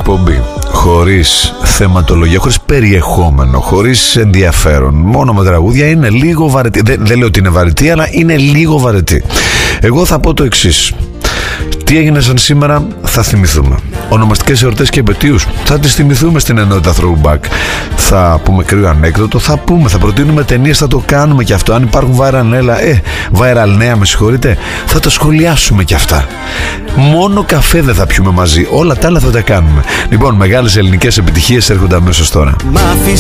εκπομπή χωρίς θεματολογία, χωρίς περιεχόμενο, χωρίς ενδιαφέρον, μόνο με τραγούδια, είναι λίγο βαρετή. Δεν λέω ότι είναι βαρετή, αλλά είναι λίγο βαρετή. Εγώ θα πω το εξής. Τι έγινε σαν σήμερα θα θυμηθούμε. Ονομαστικές εορτές και επετείους θα τις θυμηθούμε στην ενότητα Throwback. Θα πούμε κρύο ανέκδοτο, θα προτείνουμε ταινίες, θα το κάνουμε και αυτό. Αν υπάρχουν viral νέα, με συγχωρείτε, θα τα σχολιάσουμε και αυτά. Μόνο καφέ δεν θα πιούμε μαζί, όλα τα άλλα θα τα κάνουμε. Λοιπόν, μεγάλες ελληνικές επιτυχίες έρχονται αμέσως τώρα.